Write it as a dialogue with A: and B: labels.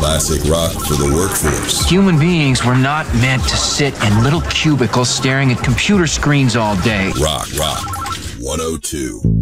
A: Classic rock for the workforce.
B: Human beings were not meant to sit in little cubicles staring at computer screens all day.
A: Rock 102.